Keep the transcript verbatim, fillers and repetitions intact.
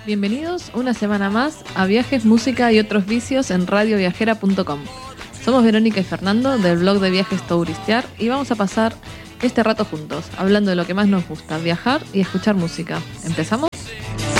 Bienvenidos una semana más a Viajes, Música y otros vicios en radio viajera punto com. Somos Verónica y Fernando del blog de Viajes Touristear y vamos a pasar este rato juntos, hablando de lo que más nos gusta, viajar y escuchar música. ¿Empezamos?